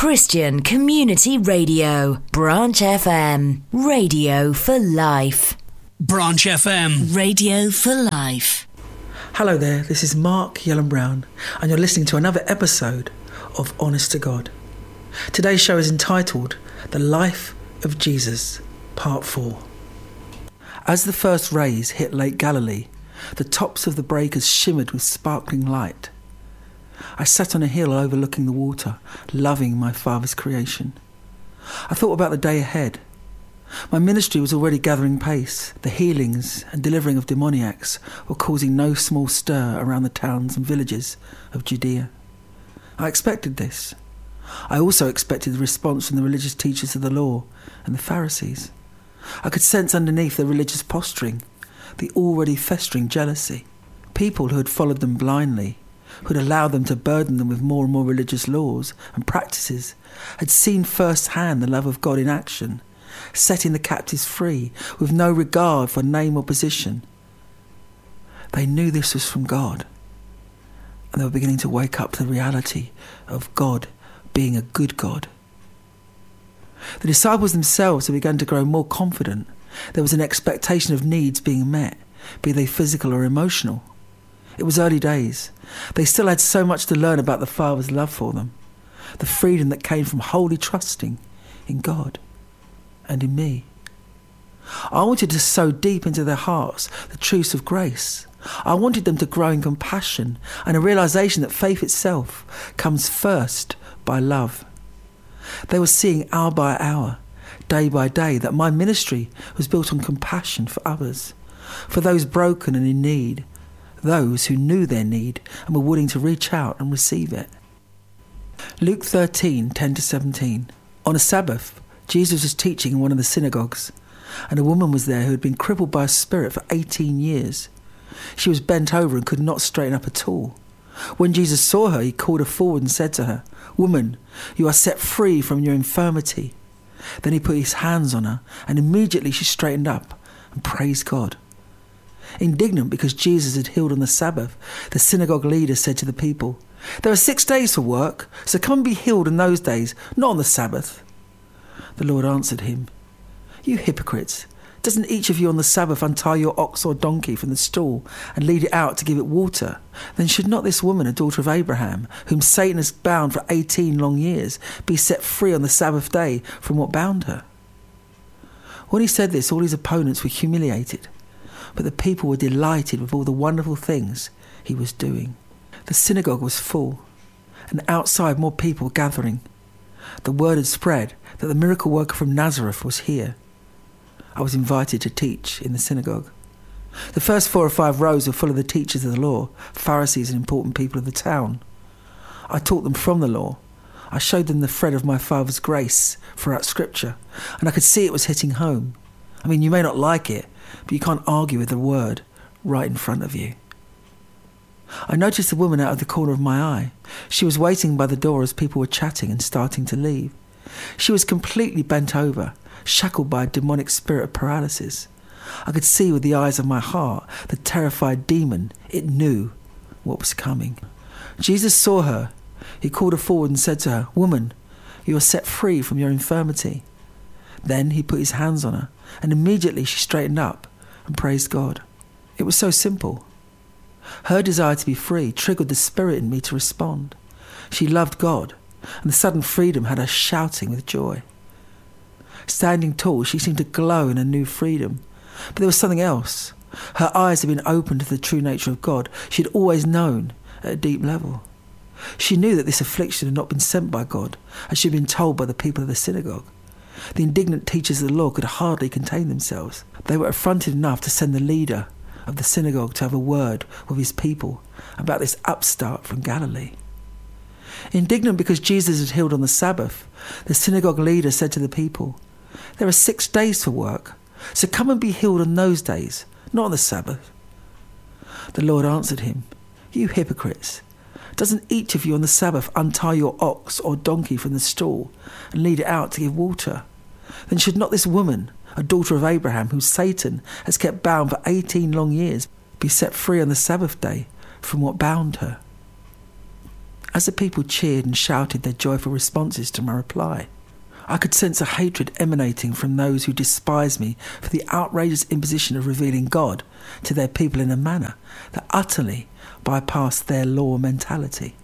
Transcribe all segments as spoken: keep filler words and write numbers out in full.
Christian Community Radio, Branch F M, radio for life. Branch F M, radio for life. Hello there, this is Mark Yellen Brown, and you're listening to another episode of Honest to God. Today's show is entitled The Life of Jesus, Part four. As the first rays hit Lake Galilee, the tops of the breakers shimmered with sparkling light. I sat on a hill overlooking the water, loving my Father's creation. I thought about the day ahead. My ministry was already gathering pace. The healings and delivering of demoniacs were causing no small stir around the towns and villages of Judea. I expected this. I also expected the response from the religious teachers of the law and the Pharisees. I could sense underneath their religious posturing the already festering jealousy. People who had followed them blindly, who had allowed them to burden them with more and more religious laws and practices, had seen firsthand the love of God in action, setting the captives free with no regard for name or position. They knew this was from God, and they were beginning to wake up to the reality of God being a good God. The disciples themselves had begun to grow more confident. There was an expectation of needs being met, be they physical or emotional. It was early days. They still had so much to learn about the Father's love for them, the freedom that came from wholly trusting in God and in me. I wanted to sow deep into their hearts the truths of grace. I wanted them to grow in compassion and a realization that faith itself comes first by love. They were seeing hour by hour, day by day, that my ministry was built on compassion for others, for those broken and in need, those who knew their need and were willing to reach out and receive it. Luke thirteen, ten to seventeen. On a Sabbath, Jesus was teaching in one of the synagogues, and a woman was there who had been crippled by a spirit for eighteen years. She was bent over and could not straighten up at all. When Jesus saw her, he called her forward and said to her, "Woman, you are set free from your infirmity." Then he put his hands on her, and immediately she straightened up and praised God. Indignant because Jesus had healed on the Sabbath, the synagogue leader said to the people, "There are six days for work, so come and be healed in those days, not on the Sabbath." The Lord answered him, "You hypocrites, doesn't each of you on the Sabbath untie your ox or donkey from the stall and lead it out to give it water? Then should not this woman, a daughter of Abraham, whom Satan has bound for eighteen long years, be set free on the Sabbath day from what bound her?" When he said this, all his opponents were humiliated, but the people were delighted with all the wonderful things he was doing. The synagogue was full, and outside more people were gathering. The word had spread that the miracle worker from Nazareth was here. I was invited to teach in the synagogue. The first four or five rows were full of the teachers of the law, Pharisees and important people of the town. I taught them from the law. I showed them the thread of my Father's grace throughout Scripture, and I could see it was hitting home. I mean, you may not like it, but you can't argue with the word right in front of you. I noticed a woman out of the corner of my eye. She was waiting by the door as people were chatting and starting to leave. She was completely bent over, shackled by a demonic spirit of paralysis. I could see with the eyes of my heart the terrified demon. It knew what was coming. Jesus saw her. He called her forward and said to her, "Woman, you are set free from your infirmity." Then he put his hands on her, and immediately she straightened up and praised God. It was so simple. Her desire to be free triggered the spirit in me to respond. She loved God, and the sudden freedom had her shouting with joy. Standing tall, she seemed to glow in a new freedom. But there was something else. Her eyes had been opened to the true nature of God. She had always known at a deep level. She knew that this affliction had not been sent by God, as she had been told by the people of the synagogue. The indignant teachers of the law could hardly contain themselves. They were affronted enough to send the leader of the synagogue to have a word with his people about this upstart from Galilee. Indignant because Jesus had healed on the Sabbath, the synagogue leader said to the people, "There are six days for work, so come and be healed on those days, not on the Sabbath." The Lord answered him, "You hypocrites, doesn't each of you on the Sabbath untie your ox or donkey from the stall and lead it out to give water? Then should not this woman, a daughter of Abraham, whom Satan has kept bound for eighteen long years, be set free on the Sabbath day from what bound her?" As the people cheered and shouted their joyful responses to my reply, I could sense a hatred emanating from those who despised me for the outrageous imposition of revealing God to their people in a manner that utterly bypassed their law mentality.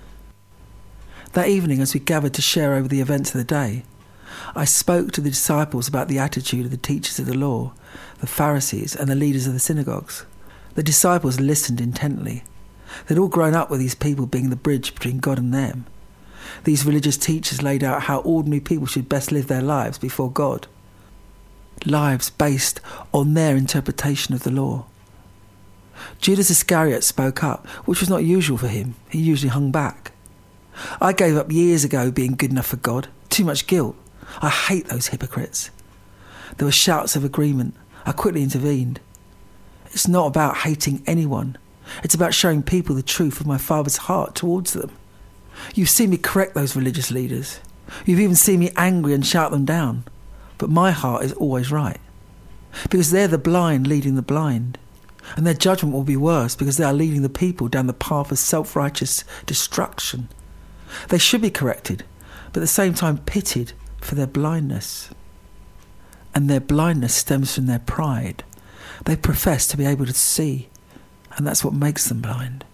That evening, as we gathered to share over the events of the day, I spoke to the disciples about the attitude of the teachers of the law, the Pharisees, and the leaders of the synagogues. The disciples listened intently. They'd all grown up with these people being the bridge between God and them. These religious teachers laid out how ordinary people should best live their lives before God. Lives based on their interpretation of the law. Judas Iscariot spoke up, which was not usual for him. He usually hung back. I gave up years ago being good enough for God. Too much guilt. I hate those hypocrites. There were shouts of agreement. I quickly intervened. It's not about hating anyone. It's about showing people the truth of my Father's heart towards them. You've seen me correct those religious leaders. You've even seen me angry and shout them down. But my heart is always right. Because they're the blind leading the blind. And their judgment will be worse because they are leading the people down the path of self-righteous destruction. They should be corrected, but at the same time pitied for their blindness. And their blindness stems from their pride. They profess to be able to see, and that's what makes them blind.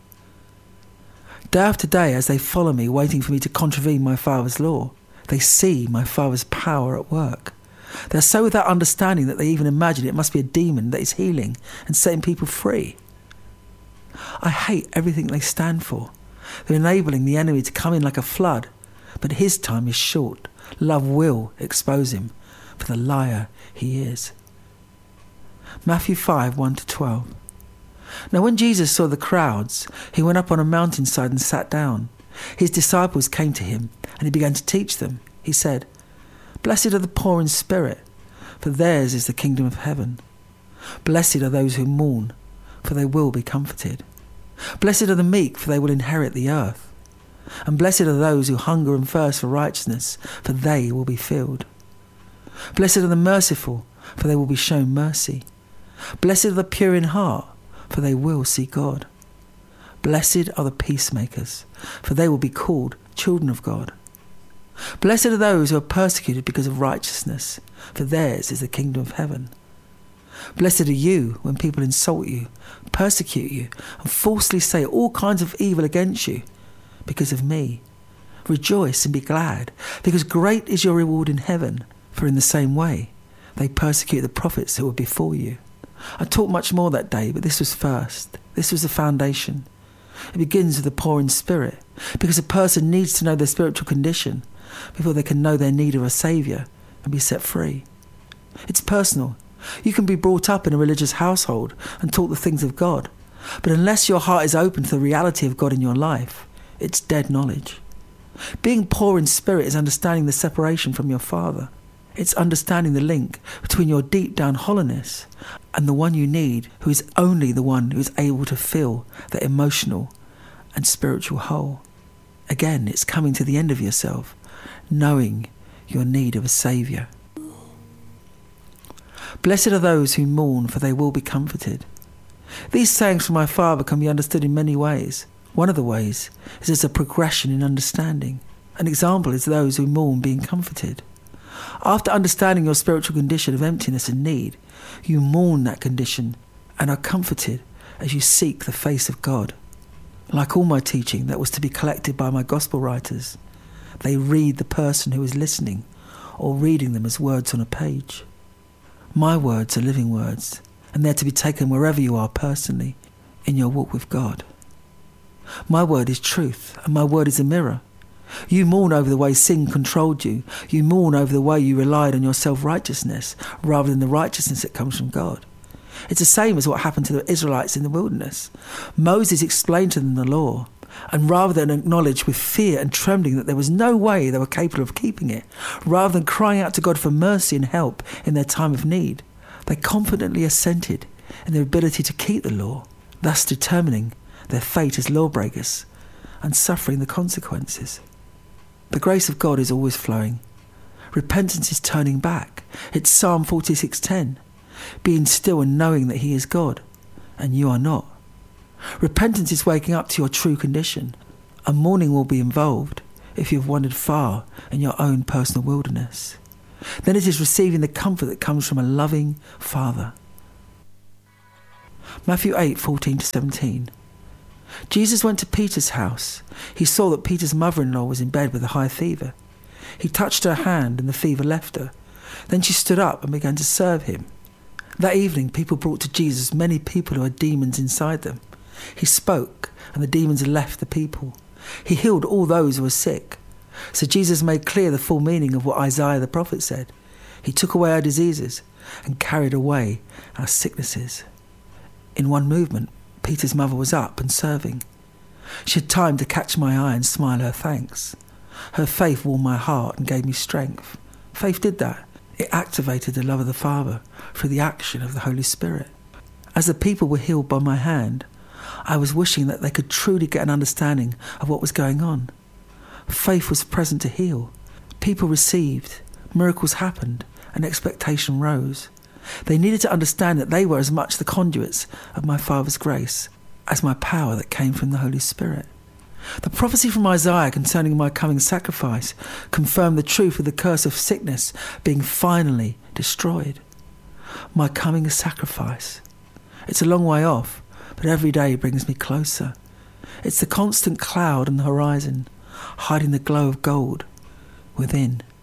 Day after day, as they follow me, waiting for me to contravene my Father's law, they see my Father's power at work. They're so without understanding that they even imagine it must be a demon that is healing and setting people free. I hate everything they stand for. They're enabling the enemy to come in like a flood, but his time is short. Love will expose him for the liar he is. Matthew five, one to twelve. Now when Jesus saw the crowds, he went up on a mountainside and sat down. His disciples came to him, and he began to teach them. He said, "Blessed are the poor in spirit, for theirs is the kingdom of heaven. Blessed are those who mourn, for they will be comforted. Blessed are the meek, for they will inherit the earth. And blessed are those who hunger and thirst for righteousness, for they will be filled. Blessed are the merciful, for they will be shown mercy. Blessed are the pure in heart, for they will see God. Blessed are the peacemakers, for they will be called children of God. Blessed are those who are persecuted because of righteousness, for theirs is the kingdom of heaven. Blessed are you when people insult you, persecute you, and falsely say all kinds of evil against you because of me. Rejoice and be glad, because great is your reward in heaven, for in the same way they persecute the prophets who were before you." I taught much more that day, but this was first. This was the foundation. It begins with the poor in spirit, because a person needs to know their spiritual condition before they can know their need of a saviour and be set free. It's personal. You can be brought up in a religious household and taught the things of God, but unless your heart is open to the reality of God in your life, it's dead knowledge. Being poor in spirit is understanding the separation from your Father. It's understanding the link between your deep down hollowness and the one you need, who is only the one who is able to fill that emotional and spiritual hole. Again, it's coming to the end of yourself, knowing your need of a saviour. Blessed are those who mourn, for they will be comforted. These sayings from my Father can be understood in many ways. One of the ways is as a progression in understanding. An example is those who mourn being comforted. After understanding your spiritual condition of emptiness and need, you mourn that condition and are comforted as you seek the face of God. Like all my teaching that was to be collected by my gospel writers, they read the person who is listening or reading them as words on a page. My words are living words, and they're to be taken wherever you are personally in your walk with God. My word is truth, and my word is a mirror. You mourn over the way sin controlled you. You mourn over the way you relied on your self-righteousness rather than the righteousness that comes from God. It's the same as what happened to the Israelites in the wilderness. Moses explained to them the law, and rather than acknowledge with fear and trembling that there was no way they were capable of keeping it, rather than crying out to God for mercy and help in their time of need, they confidently assented in their ability to keep the law, thus determining their fate as lawbreakers and suffering the consequences. The grace of God is always flowing. Repentance is turning back. It's Psalm forty-six ten, being still and knowing that he is God, and you are not. Repentance is waking up to your true condition, and mourning will be involved if you've wandered far in your own personal wilderness. Then it is receiving the comfort that comes from a loving Father. Matthew eight, fourteen to seventeen. Jesus went to Peter's house. He saw that Peter's mother-in-law was in bed with a high fever. He touched her hand and the fever left her. Then she stood up and began to serve him. That evening, people brought to Jesus many people who had demons inside them. He spoke, and the demons left the people. He healed all those who were sick. So Jesus made clear the full meaning of what Isaiah the prophet said. He took away our diseases and carried away our sicknesses. In one movement, Peter's mother was up and serving. She had time to catch my eye and smile her thanks. Her faith warmed my heart and gave me strength. Faith did that. It activated the love of the Father through the action of the Holy Spirit. As the people were healed by my hand, I was wishing that they could truly get an understanding of what was going on. Faith was present to heal. People received, miracles happened, and expectation rose. They needed to understand that they were as much the conduits of my Father's grace as my power that came from the Holy Spirit. The prophecy from Isaiah concerning my coming sacrifice confirmed the truth of the curse of sickness being finally destroyed. My coming sacrifice. It's a long way off, but every day brings me closer. It's the constant cloud on the horizon, hiding the glow of gold within.